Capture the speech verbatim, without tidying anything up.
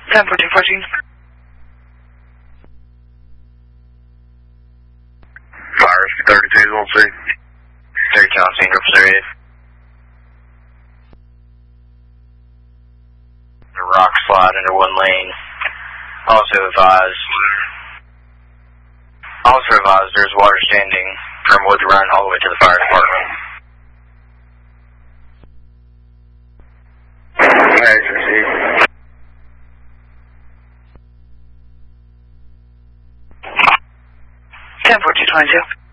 ten fourteen fourteen. Virus thirty-two, one C. thirty-two on scene, representative. The rock slide under one lane. Also advised. Also advised there's water standing from Wood Run all the way to the fire department. Agency. ten fourteen twenty-two.